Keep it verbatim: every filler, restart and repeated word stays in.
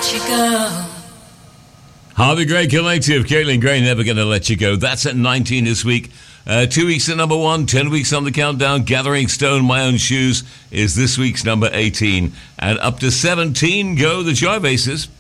let you go. Harvey Gray Collective, Caitlin Gray, Never Gonna Let You Go. That's at nineteen this week. Uh, two weeks at number one, ten weeks on the countdown. Gathering Stone, My Own Shoes is this week's number eighteen. And up to seventeen go the Joy Bases.